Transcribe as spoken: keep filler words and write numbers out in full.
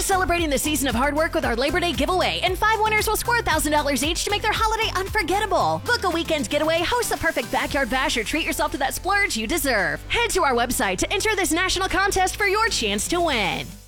celebrating the season of hard work with our Labor Day giveaway, and five winners will score one thousand dollars each to make their holiday unforgettable. Book a weekend getaway, host the perfect backyard bash, or treat yourself to that splurge you deserve. Head to our website to enter this national contest for your chance to win.